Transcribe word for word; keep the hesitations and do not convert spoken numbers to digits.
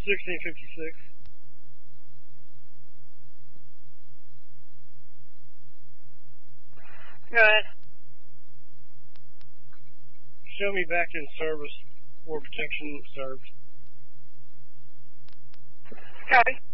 sixteen fifty-six. Go ahead. Show me back in service for protection served. Copy.